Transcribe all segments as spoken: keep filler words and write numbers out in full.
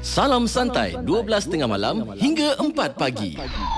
Salam Santai, dua belas tengah malam hingga empat pagi.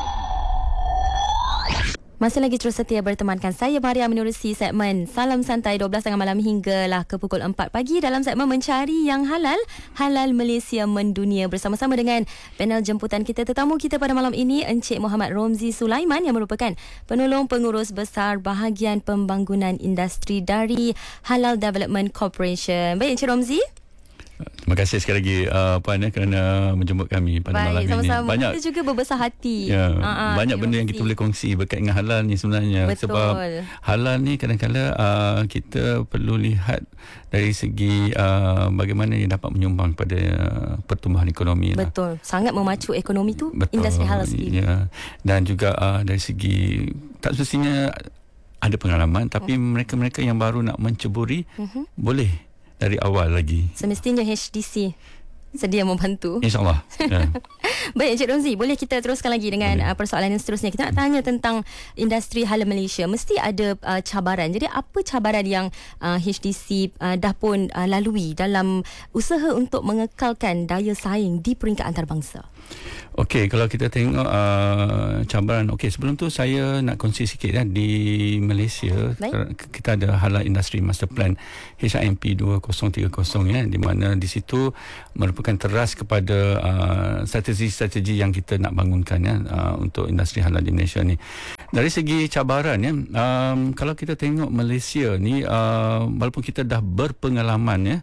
Masih lagi terus setia bertemankan saya Maria menerusi segmen Salam Santai dua belas tengah malam hinggalah ke pukul empat pagi dalam segmen Mencari Yang Halal, Halal Malaysia Mendunia, bersama-sama dengan panel jemputan kita. Tetamu kita pada malam ini Encik Muhammad Romzi Sulaiman yang merupakan penolong pengurus besar bahagian pembangunan industri dari Halal Development Corporation. Baik Encik Romzi. Terima kasih sekali lagi uh, Puan ya, kerana menjemput kami pada Baik, malam sama-sama. ini. Banyak kita juga berbesar hati. Ya, uh-huh, banyak benda yang kita boleh kongsi berkait dengan halal ni sebenarnya. Betul. Sebab halal ni kadang-kadang uh, kita perlu lihat dari segi uh, bagaimana ia dapat menyumbang pada uh, pertumbuhan ekonomi. Betul. Lah. Sangat memacu ekonomi tu. Betul. Industri halal sendiri. Ya. Dan juga uh, dari segi tak semestinya ada pengalaman, tapi uh-huh. mereka-mereka yang baru nak menceburi uh-huh. boleh dari awal lagi. Semestinya H D C sedia membantu. InsyaAllah. Ya. Baik Encik Romzi, boleh kita teruskan lagi dengan uh, persoalan yang seterusnya. Kita nak tanya tentang industri halal Malaysia. Mesti ada uh, cabaran. Jadi apa cabaran yang uh, H D C uh, dah pun uh, lalui dalam usaha untuk mengekalkan daya saing di peringkat antarabangsa? Okey, kalau kita tengok uh, cabaran, okey, sebelum tu saya nak kongsi sikit ya, di Malaysia. Baik. Kita ada Halal Industry Master Plan H I M P dua ribu tiga puluh ya, di mana di situ merupakan teras kepada uh, strategi-strategi yang kita nak bangunkan ya, uh, untuk industri halal di Malaysia ni. Dari segi cabaran ya, um, kalau kita tengok Malaysia ni, uh, walaupun kita dah berpengalaman ya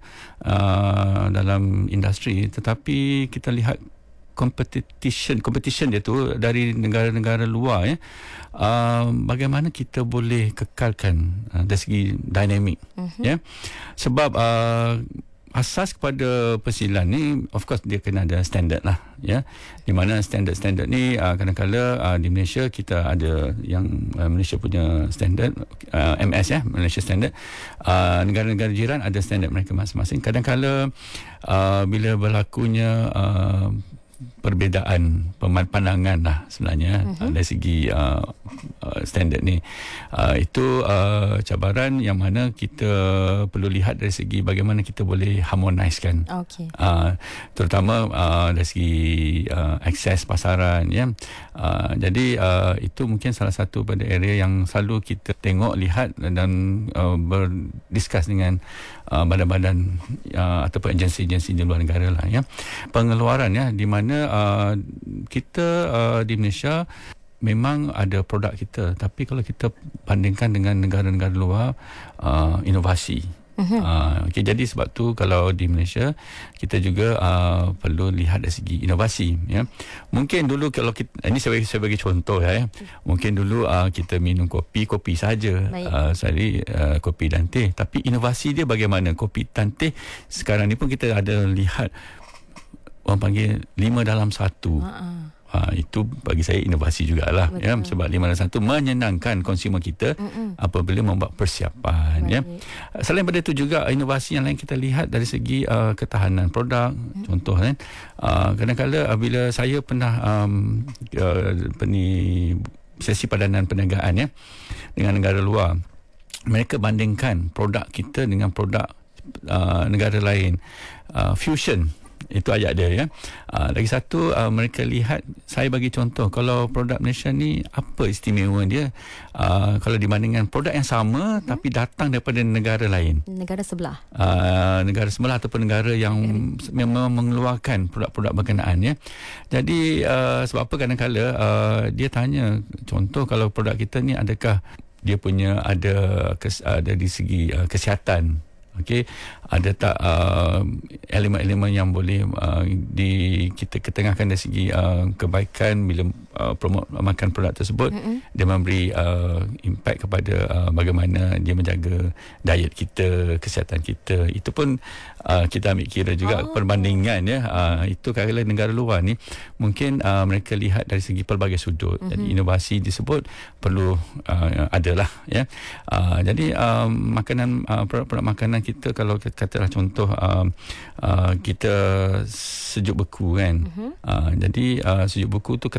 uh, dalam industri, tetapi kita lihat competition competition dia tu dari negara-negara luar ya, uh, bagaimana kita boleh kekalkan uh, dari segi dinamik uh-huh. ya, sebab uh, asas kepada persilan ni of course dia kena ada standard lah ya, di mana standard-standard ni uh, kadang-kadang uh, di Malaysia kita ada yang uh, Malaysia punya standard uh, M S ya, Malaysia standard, uh, negara-negara jiran ada standard mereka masing-masing. Kadang-kadang uh, bila berlakunya uh, perbezaan pandangan lah sebenarnya uh-huh. dari segi uh, uh, standard ni, uh, itu uh, cabaran yang mana kita perlu lihat dari segi bagaimana kita boleh harmonisekan, okay. uh, terutama uh, dari segi uh, akses pasaran ya. Uh, jadi uh, itu mungkin salah satu pada area yang selalu kita tengok, lihat dan uh, berdiskus dengan uh, badan-badan uh, ataupun agensi-agensi di luar negara lah ya. Pengeluaran ya, di mana Uh, kita uh, di Malaysia memang ada produk kita, tapi kalau kita bandingkan dengan negara-negara luar, uh, inovasi. Uh-huh. Uh, okay, jadi sebab tu kalau di Malaysia kita juga uh, perlu lihat dari segi inovasi ya. Mungkin dulu kalau kita, ini saya bagi, saya bagi contoh ya, mungkin dulu uh, kita minum kopi kopi saja, uh, sehari uh, kopi dan teh, tapi inovasi dia bagaimana kopi dan teh sekarang ni pun kita ada lihat orang panggil lima dalam satu. Uh-uh. Ha, itu bagi saya inovasi jugalah ya, sebab lima dalam satu menyenangkan konsumer kita uh-uh. apabila membuat persiapan. Baik. Ya. Selain daripada itu juga inovasi yang lain kita lihat dari segi uh, ketahanan produk. Uh-huh. Contoh kan, uh, kadang-kadang uh, bila saya pernah um, uh, peni, sesi padanan perniagaan ya dengan negara luar, mereka bandingkan produk kita dengan produk uh, negara lain, uh, fusion. Itu ayat dia ya. Uh, lagi satu, uh, mereka lihat, saya bagi contoh, kalau produk Malaysia ni apa istimewa dia, uh, kalau dibandingkan produk yang sama hmm. tapi datang daripada negara lain, negara sebelah, uh, negara sebelah ataupun negara yang okay. memang mengeluarkan produk-produk berkenaan ya. Jadi uh, sebab apa kadang-kadang uh, dia tanya, contoh kalau produk kita ni adakah dia punya ada kes, uh, dari segi uh, kesihatan, okey, ada tak uh, elemen-elemen yang boleh uh, di kita ketengahkan dari segi uh, kebaikan bila uh, promote makan produk tersebut, mm-hmm. dia memberi uh, impact kepada uh, bagaimana dia menjaga diet kita, kesihatan kita. Itu pun uh, kita ambil kira juga oh. perbandingan ya. Uh, itu kalau negara luar ni mungkin uh, mereka lihat dari segi pelbagai sudut. Mm-hmm. Jadi inovasi disebut perlu uh, adalah ya. Uh, jadi uh, makanan uh, produk-produk makanan kita, kalau katalah contoh uh, uh, kita sejuk beku kan, uh-huh. uh, jadi uh, sejuk beku tu ketahanannya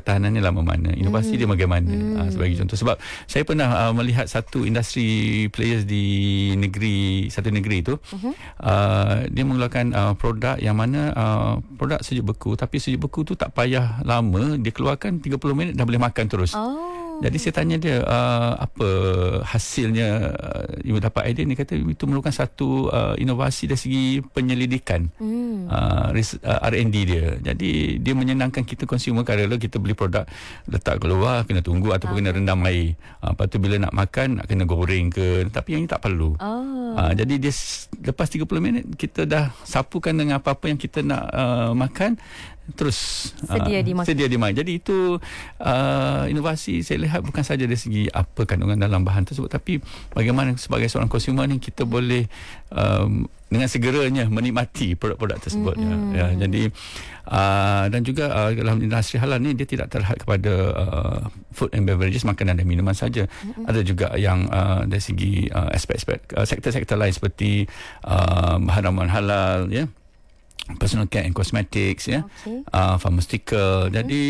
lama mana, inovasi hmm. dia bagaimana. Hmm. Uh, sebagai contoh, sebab saya pernah uh, melihat satu industri players di negeri, satu negeri itu, uh-huh. uh, dia mengeluarkan uh, produk yang mana uh, produk sejuk beku, tapi sejuk beku tu tak payah lama, dia keluarkan tiga puluh minit dah boleh makan terus. Oh. Jadi saya tanya dia, uh, apa hasilnya, uh, ibu dapat idea ni, kata itu merupakan satu uh, inovasi dari segi penyelidikan, hmm. uh, R and D dia. Jadi dia menyenangkan kita consumer, kerana kita beli produk letak keluar, kena tunggu ataupun okay. kena rendam air. Uh, lepas tu bila nak makan, nak kena goreng ke, tapi yang ini tak perlu. Oh. Uh, jadi dia lepas tiga puluh minit, kita dah sapukan dengan apa-apa yang kita nak uh, makan, terus sedia uh, dimakan. Sedia dimakan. Jadi itu uh, inovasi saya lihat bukan saja dari segi apa kandungan dalam bahan tersebut, tapi bagaimana sebagai seorang konsumer ni kita boleh um, dengan segeranya menikmati produk-produk tersebut. Mm-hmm. ya. ya. Jadi uh, dan juga uh, dalam industri halal ni dia tidak terhad kepada uh, food and beverages, makanan dan minuman saja. Mm-hmm. Ada juga yang uh, dari segi uh, aspek-aspek uh, sektor-sektor lain seperti uh, bahan ramuan halal, ya. Personal care and cosmetics, ya, okay. uh, pharmaceutical. Mm-hmm. Jadi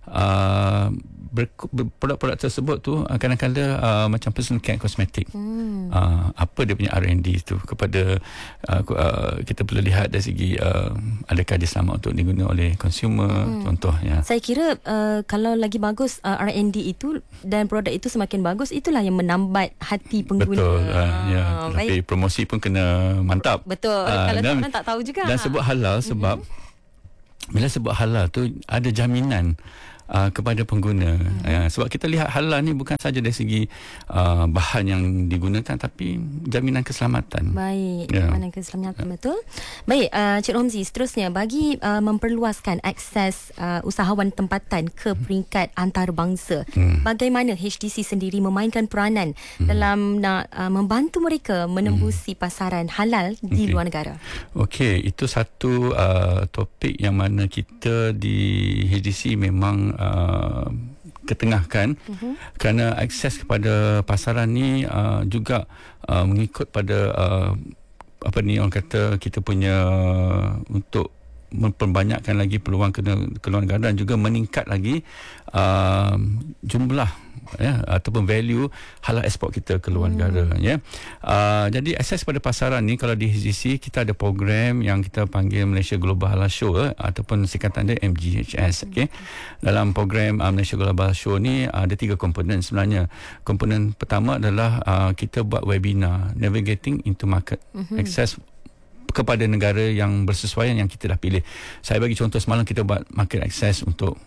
uh, ber, ber, produk-produk tersebut tu uh, kadang-kadang uh, macam personal care and cosmetic. Mm. Uh, apa dia punya R and D tu kepada uh, uh, kita perlu lihat dari segi uh, adakah dia selamat untuk digunakan oleh consumer. Mm. Contohnya. Saya kira uh, kalau lagi bagus uh, R and D itu dan produk itu semakin bagus, itulah yang menambat hati pengguna. Betul. Uh, ya. Tapi promosi pun kena mantap. Betul. Uh, kalau dan, orang tak tahu juga. Dan sebut halal sebab mm-hmm. bila sebut halal tu ada jaminan uh, kepada pengguna. Mm-hmm. Uh, sebab kita lihat halal ni bukan saja dari segi uh, bahan yang digunakan, tapi jaminan keselamatan. Baik, yeah. jaminan keselamatan, yeah. betul. Baik, uh, Cik Romzi, seterusnya bagi uh, memperluaskan akses uh, usahawan tempatan ke peringkat antarabangsa, mm. bagaimana H D C sendiri memainkan peranan mm. dalam nak uh, membantu mereka menembusi mm. pasaran halal di okay. luar negara? Okey, itu satu uh, topik yang mana kita di H D C memang uh, ketengahkan, uh-huh. kerana akses kepada pasaran ni uh, juga uh, mengikut pada uh, apa ni orang kata kita punya untuk memperbanyakkan lagi peluang ke, ke luar negara, dan juga meningkat lagi uh, jumlah ya ataupun value halal ekspor kita ke luar hmm. negara, ya. Uh, jadi akses pada pasaran ni, kalau di H D C kita ada program yang kita panggil Malaysia Global Halal Show, eh, ataupun singkatan dia M G H S. Okey. Dalam program uh, Malaysia Global Show ni uh, ada tiga komponen sebenarnya. Komponen pertama adalah uh, kita buat webinar Navigating into Market. Hmm. Akses kepada negara yang bersesuaian yang kita dah pilih. Saya bagi contoh, semalam kita buat market access untuk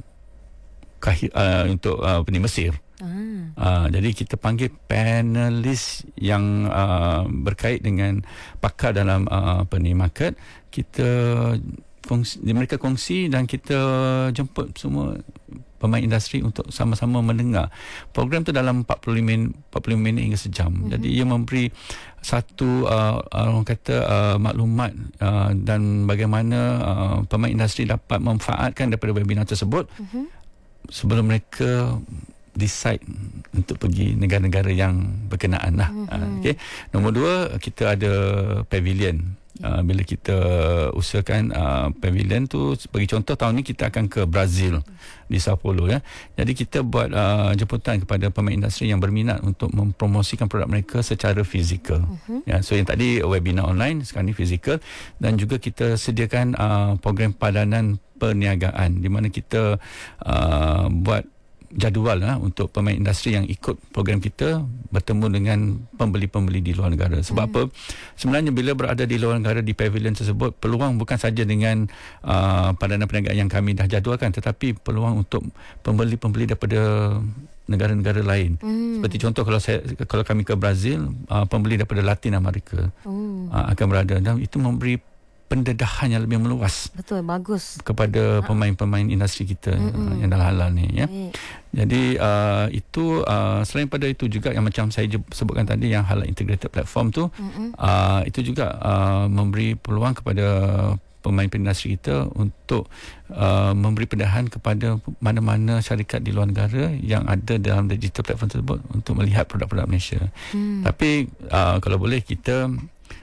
uh, untuk uh, Mesir. Ah. Uh, jadi kita panggil panelis yang uh, berkait dengan pakar dalam uh, apa ni market. Kita kongsi, mereka kongsi dan kita jemput semua pemain industri untuk sama-sama mendengar. Program tu dalam empat puluh lima minit hingga sejam. Mm-hmm. Jadi ia memberi satu uh, orang kata uh, maklumat uh, dan bagaimana uh, pemain industri dapat memanfaatkan daripada webinar tersebut mm-hmm. sebelum mereka decide untuk pergi negara-negara yang berkenaan lah. Mm-hmm. Uh, okay. Nombor dua, kita ada pavilion. Uh, bila kita usahakan uh, pavilion tu, bagi contoh tahun ni kita akan ke Brazil, di Sao Paulo, ya. Jadi kita buat uh, jemputan kepada pemain industri yang berminat untuk mempromosikan produk mereka secara fizikal. Uh-huh. Ya, so yang tadi webinar online, sekarang ni fizikal, dan juga kita sediakan uh, program padanan perniagaan di mana kita uh, buat jadual lah untuk pemain industri yang ikut program kita bertemu dengan pembeli-pembeli di luar negara. Sebab hmm. apa? Sebenarnya bila berada di luar negara di pavilion tersebut, peluang bukan saja dengan uh, padanan perniagaan yang kami dah jadualkan, tetapi peluang untuk pembeli-pembeli daripada negara-negara lain. Hmm. Seperti contoh kalau saya kalau kami ke Brazil, uh, pembeli daripada Latin Amerika hmm. uh, akan berada, dan itu memberi pendedahan yang lebih meluas. Betul, bagus. Kepada pemain-pemain industri kita uh, yang dalam halal ni, ya. Baik. Jadi uh, itu uh, selain pada itu juga yang macam saya sebutkan tadi, yang halal integrated platform tu, uh, itu juga uh, memberi peluang kepada pemain industri kita untuk uh, memberi pendedahan kepada mana-mana syarikat di luar negara yang ada dalam digital platform tersebut untuk melihat produk-produk Malaysia. Hmm. Tapi uh, kalau boleh kita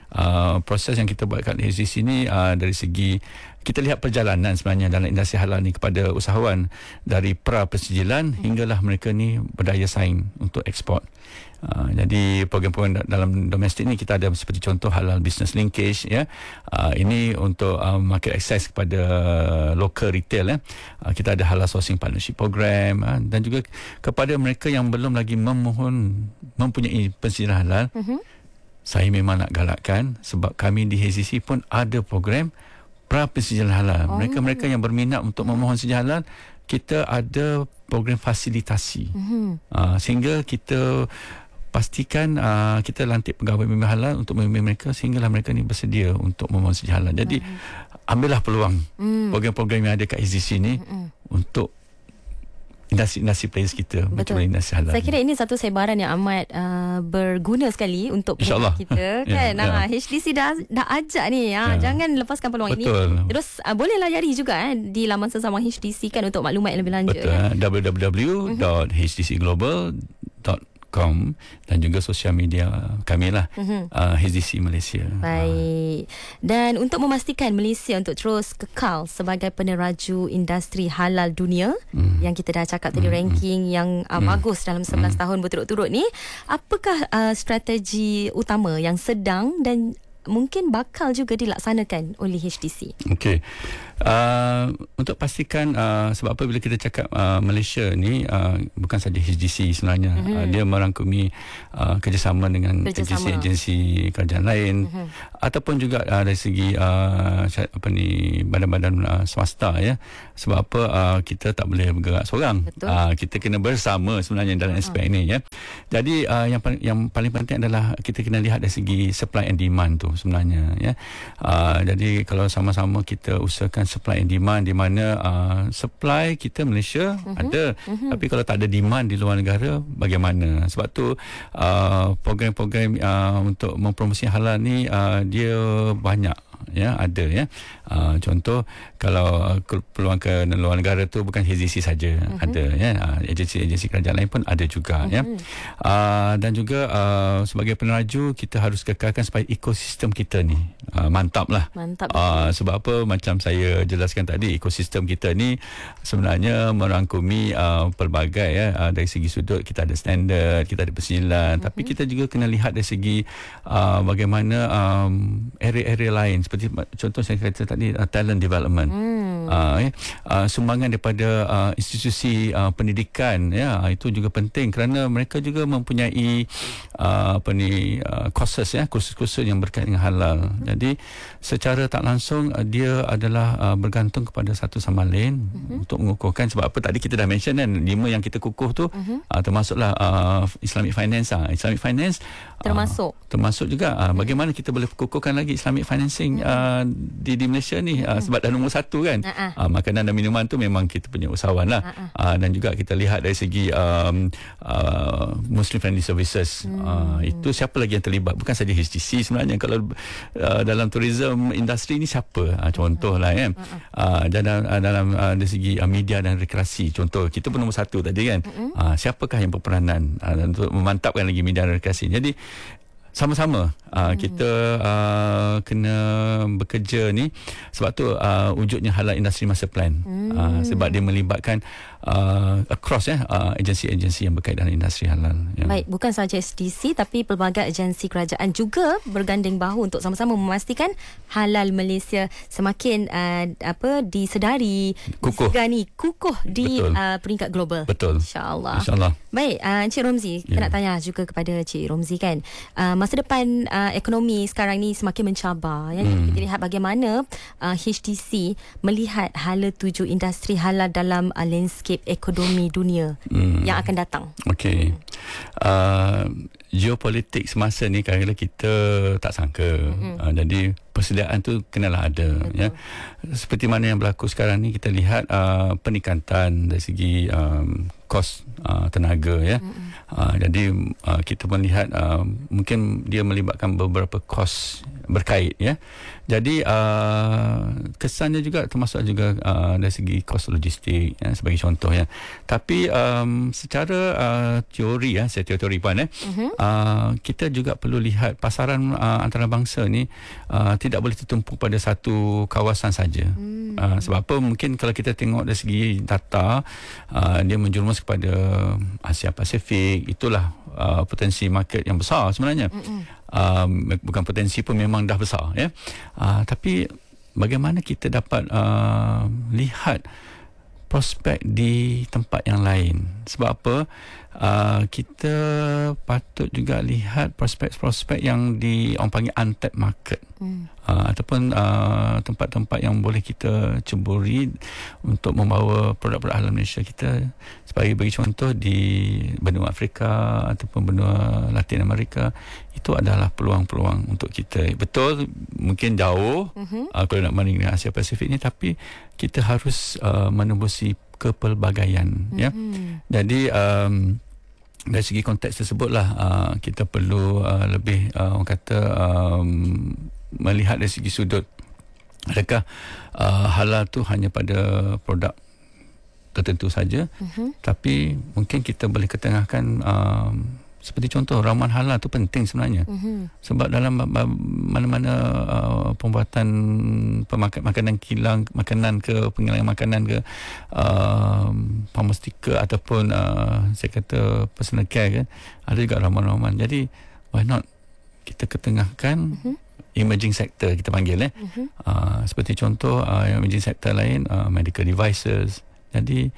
uh, proses yang kita buat kat H D C ni uh, dari segi kita lihat perjalanan sebenarnya dalam industri halal ni kepada usahawan dari pra persijilan hmm. hinggalah mereka ni berdaya saing untuk ekspor. Uh, jadi program-program dalam domestik ni kita ada seperti contoh halal business linkage ya. Uh, ini untuk uh, market access kepada uh, local retail ya. Uh, kita ada halal sourcing partnership program uh, dan juga kepada mereka yang belum lagi memohon mempunyai persijilan halal. Uh-huh. Saya memang nak galakkan sebab kami di H D C pun ada program pra persijilan halal. Oh. Mereka-mereka yang berminat untuk memohon persijilan halal, kita ada program fasilitasi. Uh-huh. Uh, sehingga kita pastikan uh, kita lantik pegawai bimbing halal untuk membimbing mereka sehinggalah mereka ni bersedia untuk memohon persijilan halal. Jadi uh-huh. ambillah peluang mm. program-program yang ada kat H D C ni uh-huh. untuk industri-industri players kita. Betul. Industri halal. Saya kira ini satu sebaran yang amat uh, berguna sekali untuk InsyaAllah kita ya, kan. ya. H D C dah dah ajak ni ya. Ya. Jangan lepaskan peluang Betul. ini. Terus uh, boleh layari juga eh, di laman sesama H D C kan untuk maklumat yang lebih lanjut. Betul. Kan? w w w dot h d c global dot com dan juga sosial media kami lah uh-huh. uh, H D C Malaysia. Baik. Dan untuk memastikan Malaysia untuk terus kekal sebagai peneraju industri halal dunia uh-huh. yang kita dah cakap tadi uh-huh. ranking yang uh, uh-huh. bagus dalam sebelas uh-huh. tahun berturut-turut ni, apakah uh, strategi utama yang sedang dan mungkin bakal juga dilaksanakan oleh H D C? Okey. Uh, untuk pastikan uh, sebab apa bila kita cakap uh, Malaysia ni uh, bukan saja H D C sebenarnya, mm-hmm. uh, dia merangkumi uh, kerjasama dengan agensi-agensi kerajaan lain mm-hmm. ataupun juga uh, dari segi uh, apa ni badan-badan uh, swasta ya. Sebab apa uh, kita tak boleh bergerak seorang. Uh, kita kena bersama sebenarnya dalam aspek uh-huh. ini ya. Jadi uh, yang yang paling penting adalah kita kena lihat dari segi supply and demand tu sebenarnya ya. Uh, jadi kalau sama-sama kita usahakan supply and demand di mana uh, supply kita Malaysia uh-huh. ada uh-huh. tapi kalau tak ada demand di luar negara bagaimana? Sebab tu uh, program-program uh, untuk mempromosi halal ni uh, dia banyak ya, ada ya. Uh, contoh kalau uh, peluang ke luar negara tu bukan H D C saja, uh-huh. ada ya, uh, agensi-agensi kerajaan lain pun ada juga uh-huh. ya. Uh, dan juga uh, sebagai peneraju kita harus kekalkan supaya ekosistem kita ni uh, mantap lah. Mantap. Uh, sebab apa macam saya jelaskan tadi, ekosistem kita ni sebenarnya merangkumi uh, pelbagai ya, uh, dari segi sudut kita ada standard, kita ada persijilan, uh-huh. tapi kita juga kena lihat dari segi uh, bagaimana um, area-area lain seperti contoh saya kata tadi uh, talent development. Hmm. Uh, ya, uh, sumbangan daripada uh, institusi uh, pendidikan ya, itu juga penting kerana mereka juga mempunyai uh, apa ni uh, courses ya, kursus-kursus yang berkaitan dengan halal. Hmm. Jadi secara tak langsung uh, dia adalah uh, bergantung kepada satu sama lain hmm. untuk mengukuhkan. Sebab apa tadi kita dah mention kan, lima yang kita kukuh tu hmm. uh, termasuklah uh, Islamic finance. Uh, Islamic finance termasuk uh, termasuk juga uh, bagaimana kita boleh kukuhkan lagi Islamic financing uh, di, di Malaysia ni uh, sebab dah nombor satu kan. Uh-uh. Uh, makanan dan minuman tu memang kita punya usahawan lah. Uh-uh. Uh, dan juga kita lihat dari segi um, uh, Muslim friendly services. Hmm. Uh, itu siapa lagi yang terlibat? Bukan saja H D C sebenarnya. Kalau uh, dalam tourism industri ni siapa? Uh, contoh lah kan. Uh-uh. Uh, dalam uh, dalam uh, dari segi uh, media dan rekreasi. Contoh kita pun nombor satu tadi kan. Uh-uh. Uh, siapakah yang berperanan uh, untuk memantapkan lagi media dan rekreasi? Jadi sama-sama uh, hmm. kita uh, kena bekerja ni. Sebab tu uh, wujudnya halal industri master plan. Hmm. Uh, sebab dia melibatkan uh, across ya uh, agensi-agensi yang berkaitan dengan industri halal. Ya. Baik, bukan sahaja H D C tapi pelbagai agensi kerajaan juga berganding bahu untuk sama-sama memastikan halal Malaysia semakin uh, apa disedari, kukuh, disegani, kukuh di uh, peringkat global. Betul. InsyaAllah. InsyaAllah. Baik, uh, Encik Romzi, yeah. kita nak tanya juga kepada Encik Romzi kan. Uh, masa depan uh, ekonomi sekarang ni semakin mencabar ya. Hmm. Kita lihat bagaimana uh, H D C melihat hala tuju industri halal dalam uh, landscape ekonomi dunia hmm. yang akan datang. Okey. Uh, geopolitik semasa ni kadang-kadang kita tak sangka. Mm-hmm. Uh, jadi persediaan tu kenalah ada. Betul. Ya. Seperti mana yang berlaku sekarang ni, kita lihat uh, peningkatan dari segi um, kos uh, tenaga ya. Mm-hmm. Uh, jadi uh, kita melihat uh, mungkin dia melibatkan beberapa kos berkait ya. Jadi uh, kesannya juga termasuk juga uh, dari segi kos logistik ya, sebagai contoh ya. Tapi um, secara uh, teori ya, saya teori puan eh uh-huh. uh, kita juga perlu lihat pasaran uh, antarabangsa ni uh, tidak boleh tertumpu pada satu kawasan saja. Hmm. Uh, sebab apa, mungkin kalau kita tengok dari segi data uh, dia menjerumus kepada Asia Pasifik, itulah uh, potensi market yang besar sebenarnya. Uh-uh. Um, bukan potensi pun, memang dah besar ya. Uh, tapi bagaimana kita dapat uh, lihat prospek di tempat yang lain? Sebab apa? Uh, kita patut juga lihat prospek-prospek yang di orang panggil untapped market. Hmm. Uh, ataupun uh, tempat-tempat yang boleh kita ceburi untuk membawa produk-produk halal Malaysia kita. Sebagai bagi contoh, di benua Afrika ataupun benua Latin Amerika, itu adalah peluang-peluang untuk kita. Betul, mungkin jauh uh-huh. uh, kalau nak banding dengan Asia Pasifik ni, tapi kita harus uh, menembusi kepelbagaian. Uh-huh. Ya. Jadi um, dari segi konteks tersebutlah uh, kita perlu uh, lebih uh, orang kata um, melihat dari segi sudut, adakah uh, halal tu hanya pada produk tertentu saja, uh-huh. tapi mungkin kita boleh ketengahkan um, seperti contoh ramuan halal tu penting sebenarnya. Uh-huh. Sebab dalam mana-mana uh, pembuatan pemakan makanan kilang, makanan ke penghilangan makanan ke uh, pharmaceutical ataupun uh, saya kata personal care kan, ada juga ramuan-ramuan. Jadi why not kita ketengahkan uh-huh. emerging sector kita panggil eh. Uh-huh. Uh, seperti contoh uh, emerging sector lain uh, medical devices. Jadi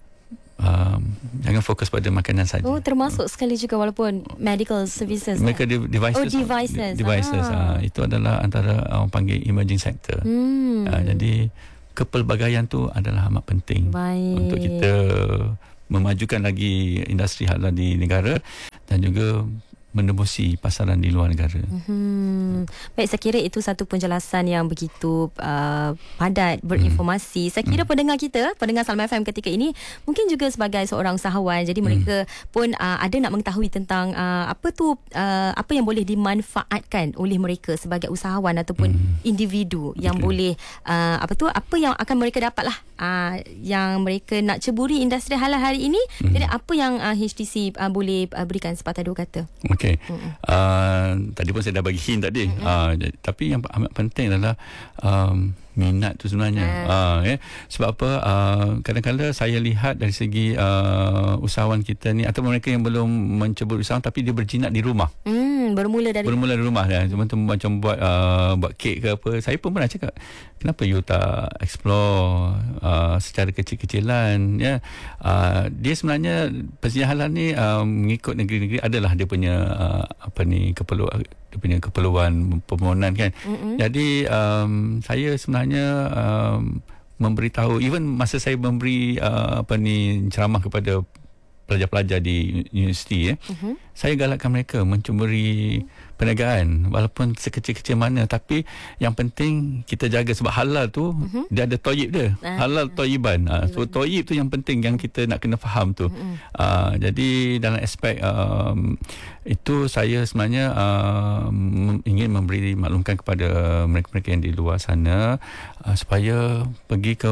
Um, jangan fokus pada makanan saja. Oh, termasuk uh. sekali juga walaupun medical services. Medical de- devices. Oh, devices. Devices. Ah. Uh, itu adalah antara orang uh, panggil emerging sector. Hmm. Uh, jadi kepelbagaian tu adalah amat penting. Baik. Untuk kita memajukan lagi industri halal di negara dan juga menembusi pasaran di luar negara. Hmm. Baik, saya kira itu satu penjelasan yang begitu uh, padat, berinformasi. Hmm. Saya kira hmm. pendengar kita, pendengar Salam F M ketika ini mungkin juga sebagai seorang usahawan, jadi mereka hmm. pun uh, ada nak mengetahui tentang uh, apa tu uh, apa yang boleh dimanfaatkan oleh mereka sebagai usahawan ataupun hmm. individu yang okay. boleh uh, apa tu apa yang akan mereka dapatlah uh, yang mereka nak ceburi industri halal hari ini. Hmm. Jadi apa yang uh, H T C uh, boleh uh, berikan sepatah dua kata? Okey. Uh, tadi pun saya dah bagi hint tadi. Uh, tapi yang amat penting adalah um, minat tu sebenarnya. Uh, yeah. Sebab apa? Uh, kadang-kadang saya lihat dari segi uh, usahawan kita ni atau mereka yang belum menceburi usaha tapi dia berjinak di rumah. Hmm, bermula dari bermula dari rumah ya. Cuma tu macam buat uh, buat kek ke apa. Saya pun pernah cakap, kenapa you tak explore uh, secara kecil-kecilan ya. Uh, dia sebenarnya persiapan halal ni uh, mengikut negeri-negeri adalah dia punya uh, apa ni keperluan dia punya keperluan permohonan kan. Mm-hmm. Jadi um, saya sebenarnya um, memberitahu, even masa saya memberi uh, apa ni ceramah kepada pelajar-pelajar di universiti ya, uh-huh. saya galakkan mereka mencuburi perniagaan walaupun sekecil-kecil mana, tapi yang penting kita jaga sebab halal tu uh-huh. dia ada toyib dia. Uh-huh. Halal toyiban. Uh, so toyib tu yang penting yang kita nak kena faham tu. Uh-huh. Uh, jadi dalam aspek um, itu saya sebenarnya um, ingin memberi maklumkan kepada mereka-mereka yang di luar sana uh, supaya pergi ke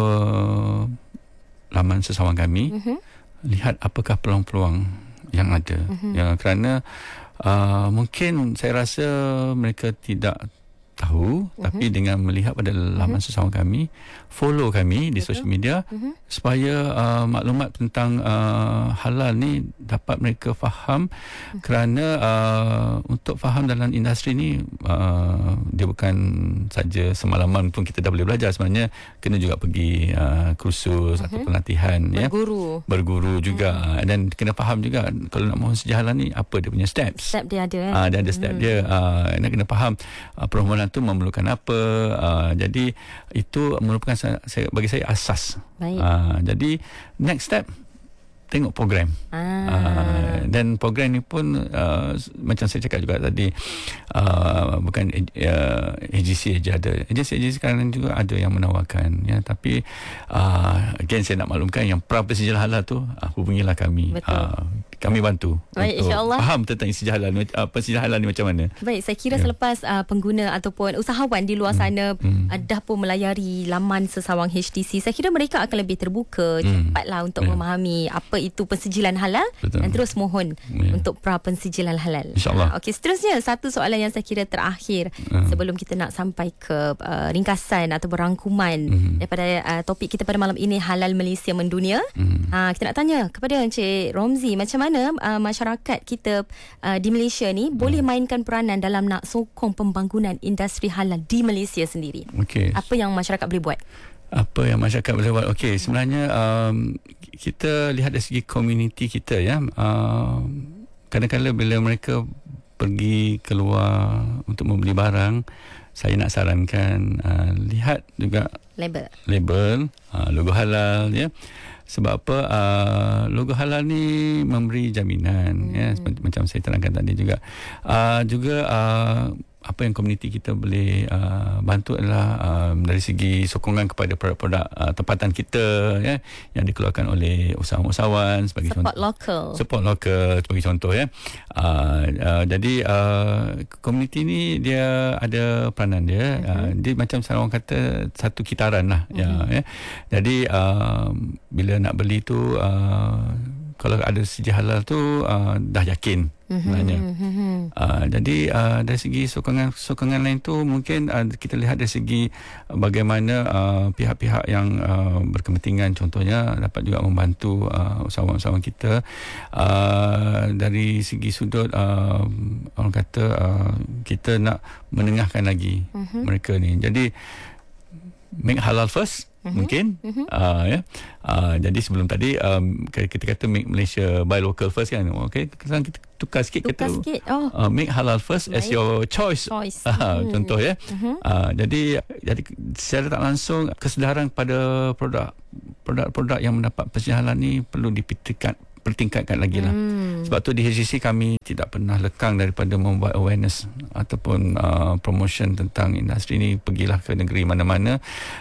laman sesawan kami. Uh-huh. Lihat apakah peluang-peluang yang ada. Uh-huh. Ya, kerana uh, mungkin saya rasa mereka tidak tahu, uh-huh. tapi dengan melihat pada laman uh-huh. sesawan kami, follow kami di social media, uh-huh. supaya uh, maklumat tentang uh, halal ni dapat mereka faham. Uh-huh. Kerana uh, untuk faham dalam industri ni uh, dia bukan saja semalaman pun kita dah boleh belajar. Sebenarnya kena juga pergi uh, kursus uh-huh. atau pelatihan, berguru ya, berguru juga, uh-huh. dan kena faham juga kalau nak mohon sejah halal ni apa dia punya steps. Step dia ada kan? Uh, dia ada step uh-huh. dia. Uh, dan kena faham uh, permohonan tu memerlukan apa. Uh, jadi itu merupakan saya, saya, bagi saya asas. Uh, jadi next step tengok program. Ah. Uh, dan program ni pun uh, macam saya cakap juga tadi, uh, bukan uh, A G C aja ada. A G C A G C sekarang juga ada yang menawarkan ya, tapi uh, again saya nak maklumkan yang pra persijalan halal tu uh, hubungilah kami. Uh, kami bantu Baik, untuk insya-Allah. faham tentang isteri halal, uh, pensiji halal ni macam mana. Baik, saya kira yeah. selepas uh, pengguna ataupun usahawan di luar hmm. sana hmm. uh, dah pun melayari laman sesawang H T C, saya kira mereka akan lebih terbuka, hmm. cepatlah untuk yeah. memahami apa itu pensijilan halal. Betul. Dan terus mohon yeah. untuk pra pensijilan halal. InsyaAllah. Okey, seterusnya satu soalan yang saya kira terakhir hmm. sebelum kita nak sampai ke uh, ringkasan atau berangkuman hmm. daripada uh, topik kita pada malam ini, halal Malaysia mendunia. Hmm. Uh, kita nak tanya kepada Encik Romzi, macam mana uh, masyarakat kita uh, di Malaysia ni hmm. boleh mainkan peranan dalam nak sokong pembangunan industri halal di Malaysia sendiri. Okay. Apa yang masyarakat boleh buat? Apa yang masyarakat boleh buat? Okey, sebenarnya um, kita lihat dari segi komuniti kita ya. Uh, kadang-kadang bila mereka pergi keluar untuk membeli barang, saya nak sarankan uh, lihat juga label, label uh, logo halal ya. Sebab apa, uh, logo halal ni memberi jaminan hmm. ya, seperti macam saya terangkan tadi juga. Uh, juga uh, apa yang komuniti kita boleh uh, bantu adalah um, dari segi sokongan kepada produk-produk uh, tempatan kita ya, yang dikeluarkan oleh usahawan-usahawan sebagai support contoh. local. Support local sebagai contoh ya. Uh, uh, jadi uh, komuniti ni dia ada peranan dia. Uh-huh. Uh, dia macam orang kata satu kitaran lah. Uh-huh. Ya, ya. Jadi uh, bila nak beli tu uh, kalau ada siji halal tu uh, dah yakin sebenarnya. Mm-hmm. Uh, jadi uh, dari segi sokongan sokongan lain tu mungkin uh, kita lihat dari segi uh, bagaimana uh, pihak-pihak yang uh, berkepentingan contohnya dapat juga membantu uh, usahawan-usahawan kita uh, dari segi sudut uh, orang kata uh, kita nak menengahkan lagi mm-hmm. mereka ni. Jadi make halal first. Mm-hmm. Mungkin mm-hmm. Uh, ya. Uh, jadi sebelum tadi um, kita kata make Malaysia buy local first kan. Okey, sekarang kita tukar sikit tukar kata sikit. Oh. Uh, make halal first Baik. as your choice. choice. Uh, mm-hmm. Contoh ya. Mm-hmm. Uh, jadi jadi secara tak langsung kesedaran pada produk produk-produk yang mendapat pensijilan halal ni perlu ditingkat pertingkatkan lagi lah. Hmm. Sebab tu di H C C kami tidak pernah lekang daripada membuat awareness ataupun uh, promotion tentang industri ni. Pergilah ke negeri mana-mana.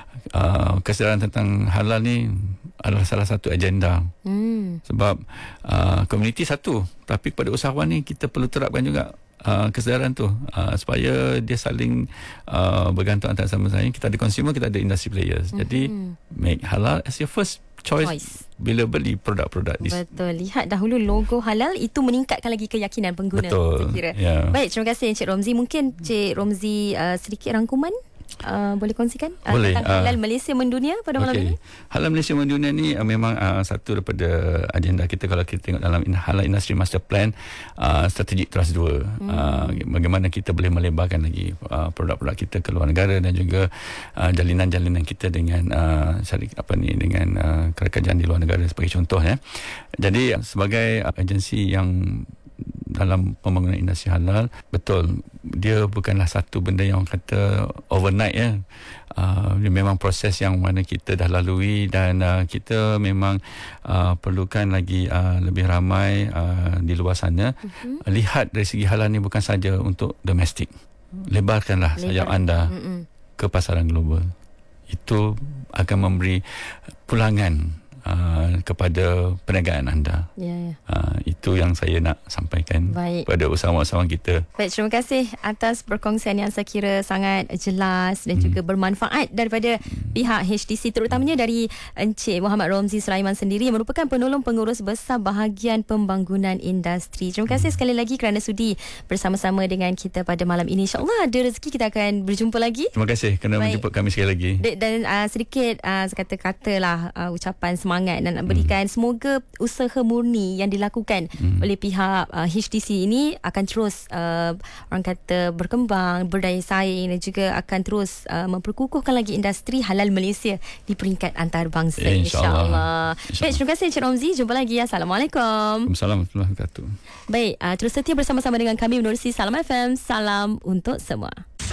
Uh, kesedaran tentang halal ni adalah salah satu agenda. Hmm. Sebab uh, komuniti satu, tapi kepada usahawan ni kita perlu terapkan juga Uh, kesedaran tu uh, supaya dia saling uh, bergantung antara sama lain. Kita ada consumer, kita ada industry players. Mm-hmm. Jadi make halal as your first choice, choice bila beli produk-produk ni. Betul. Lihat dahulu logo halal, itu meningkatkan lagi keyakinan pengguna. Betul. Saya kira. Yeah. Baik, terima kasih Encik Romzi. Mungkin Encik Romzi uh, sedikit rangkuman Uh, boleh kongsikan boleh. Uh, tentang halal uh, Malaysia mendunia pada malam okay. ini? Halal Malaysia mendunia ni uh, memang uh, satu daripada agenda kita. Kalau kita tengok dalam halal industry master plan, uh, strategic trust dua, hmm. uh, bagaimana kita boleh melebarkan lagi uh, produk-produk kita ke luar negara dan juga uh, jalinan-jalinan kita dengan uh, syarikat apa ni dengan uh, kerajaan di luar negara sebagai contoh ya. Jadi sebagai uh, agensi yang dalam pembangunan industri halal, betul dia bukanlah satu benda yang orang kata overnight ya. Uh, dia memang proses yang mana kita dah lalui dan uh, kita memang uh, perlukan lagi uh, lebih ramai uh, di luar sana. Uh-huh. Lihat dari segi halal ni bukan saja untuk domestik. Lebarkanlah Lebar. sayap anda uh-huh. ke pasaran global. Itu akan memberi pulangan Uh, kepada perniagaan anda. Ya, ya. Uh, itu yang saya nak sampaikan Baik. kepada usahawan-usahawan kita. Baik, terima kasih atas perkongsian yang saya kira sangat jelas dan hmm. juga bermanfaat daripada hmm. pihak H T C, terutamanya dari Encik Muhammad Romzi Sulaiman sendiri yang merupakan penolong pengurus besar bahagian pembangunan industri. Terima kasih hmm. sekali lagi kerana sudi bersama-sama dengan kita pada malam ini. InsyaAllah ada rezeki kita akan berjumpa lagi. Terima kasih kerana Baik. menjemput kami sekali lagi. Dan uh, sedikit uh, kata-kata lah uh, ucapan semangat dan nak berikan hmm. semoga usaha murni yang dilakukan hmm. oleh pihak uh, H T C ini akan terus uh, orang kata berkembang, berdaya saing dan juga akan terus uh, memperkukuhkan lagi industri halal Malaysia di peringkat antarabangsa, ya, insyaAllah. insyaAllah. Baik, terima kasih Encik Romzi. Jumpa lagi. Assalamualaikum. Assalamualaikum warahmatullahi wabarakatuh. Baik, uh, terus setia bersama-sama dengan kami menerusi Salam F M. Salam untuk semua.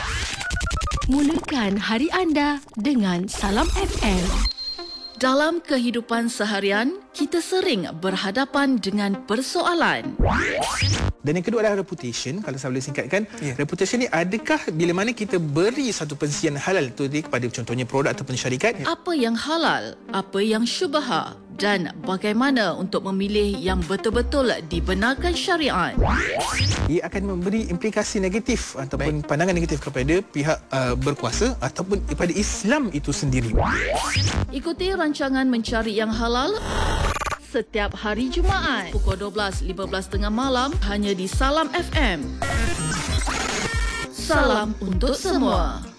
Mulakan hari anda dengan Salam F M. Dalam kehidupan seharian, kita sering berhadapan dengan persoalan. Dan yang kedua adalah reputation. Kalau saya boleh singkatkan, yeah. reputation ni adakah bila mana kita beri satu pensijilan halal tu kepada contohnya produk ataupun syarikat? Apa yang halal, apa yang syubha? dan bagaimana untuk memilih yang betul-betul dibenarkan syariat. Ia akan memberi implikasi negatif ataupun Baik. pandangan negatif kepada pihak uh, berkuasa ataupun kepada Islam itu sendiri. Ikuti rancangan Mencari Yang Halal setiap hari Jumaat pukul dua belas lima belas tengah malam hanya di Salam F M. Salam untuk semua.